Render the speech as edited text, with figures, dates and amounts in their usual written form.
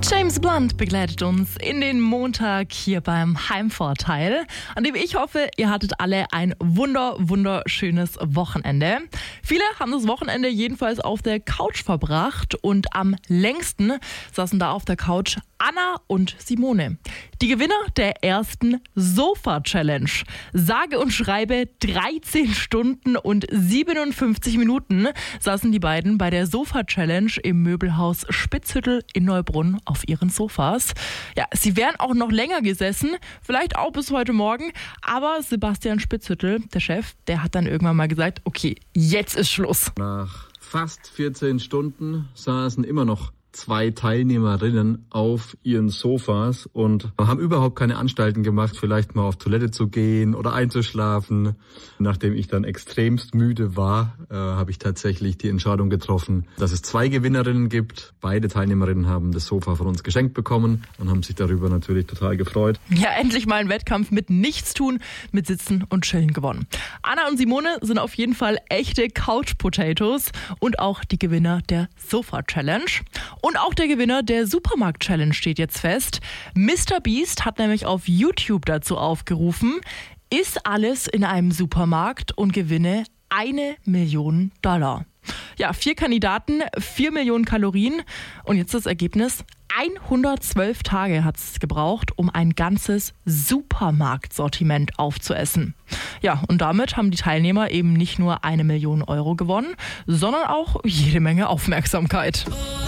James Blunt begleitet uns in den Montag hier beim Heimvorteil, an dem ich hoffe, ihr hattet alle ein wunderschönes Wochenende. Viele haben das Wochenende jedenfalls auf der Couch verbracht und am längsten saßen da auf der Couch Anna und Simone. Die Gewinner der ersten Sofa-Challenge. Sage und schreibe 13 Stunden und 57 Minuten saßen die beiden bei der Sofa-Challenge im Möbelhaus Spitzhüttel in Neubrunn auf ihren Sofas. Ja, sie wären auch noch länger gesessen, vielleicht auch bis heute Morgen, aber Sebastian Spitzhüttel, der Chef, der hat dann irgendwann mal gesagt, okay, jetzt ist Schluss. Nach fast 14 Stunden saßen immer noch 2 Teilnehmerinnen auf ihren Sofas und haben überhaupt keine Anstalten gemacht, vielleicht mal auf Toilette zu gehen oder einzuschlafen. Nachdem ich dann extremst müde war, habe ich tatsächlich die Entscheidung getroffen, dass es 2 Gewinnerinnen gibt. Beide Teilnehmerinnen haben das Sofa von uns geschenkt bekommen und haben sich darüber natürlich total gefreut. Ja, endlich mal ein Wettkampf mit Nichtstun, mit Sitzen und Chillen gewonnen. Anna und Simone sind auf jeden Fall echte Couch Potatoes und auch die Gewinner der Sofa Challenge. Und auch der Gewinner der Supermarkt-Challenge steht jetzt fest. Mr. Beast hat nämlich auf YouTube dazu aufgerufen, iss alles in einem Supermarkt und gewinne $1 Million. Ja, 4 Kandidaten, 4 Millionen Kalorien und jetzt das Ergebnis. 112 Tage hat es gebraucht, um ein ganzes Supermarktsortiment aufzuessen. Ja, und damit haben die Teilnehmer eben nicht nur €1 Million gewonnen, sondern auch jede Menge Aufmerksamkeit.